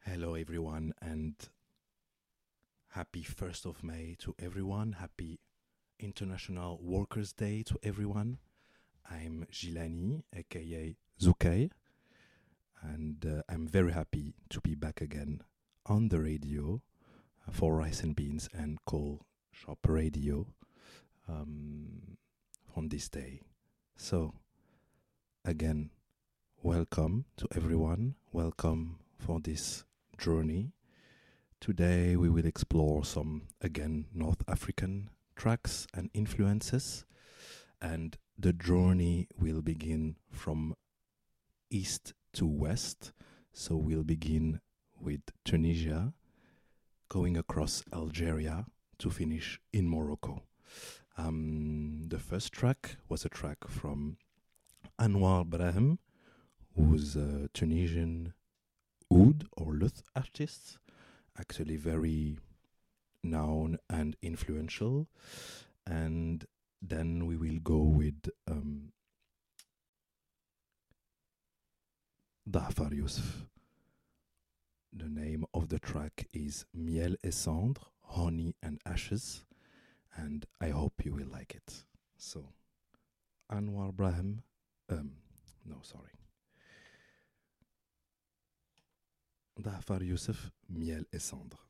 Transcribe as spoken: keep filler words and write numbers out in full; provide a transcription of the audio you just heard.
Hello, everyone, and happy first of May to everyone. Happy International Workers' Day to everyone. I'm Gilani, aka Zoukay, and uh, I'm very happy to be back again on the radio uh, for Rice and Beans and Coal Shop Radio um, on this day. So, again, welcome to everyone. Welcome for this journey. Today we will explore some, again, North African tracks and influences, and the journey will begin from east to west. So we'll begin with Tunisia, going across Algeria to finish in Morocco. Um, the first track was a track from Anwar Brahim, who's a Tunisian oud or luth artist, actually very known and influential. And then we will go with um, Dafar Youssef. The name of the track is Miel et Cendre, Honey and Ashes, and I hope you will like it. So, Anwar Brahim, um, no, sorry. Dafar Youssef, Miel et Cendre.